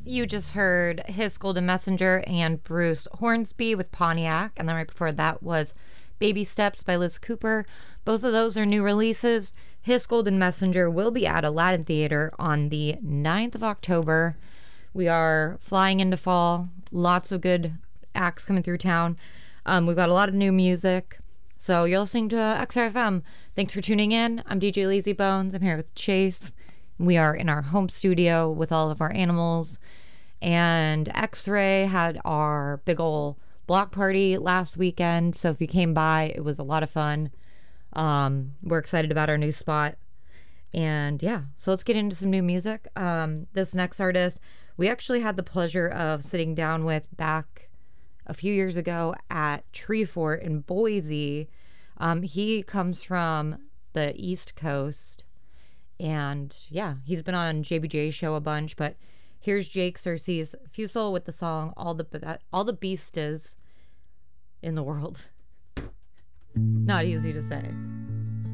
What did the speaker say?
You just heard His Golden Messenger and Bruce Hornsby with Pontiac, and then right before that was Baby Steps by Liz Cooper. Both of those are new releases. His Golden Messenger will be at Aladdin Theater on the 9th of October. We are flying into fall. Lots of good acts coming through town. We've got a lot of new music. So you're listening to XRFM. Thanks for tuning in. I'm DJ Lazy Bones. I'm here with Chase. We are in our home studio with all of our animals. And X-Ray had our big ol' block party last weekend. So if you came by, it was a lot of fun. We're excited about our new spot. And yeah, so let's get into some new music. This next artist, we actually had the pleasure of sitting down with back a few years ago at Tree Fort in Boise. He comes from the East Coast. And yeah, he's been on JBJ's show a bunch, but here's Jake Cersei's Fusel with the song All the Beastas in the World. Not easy to say.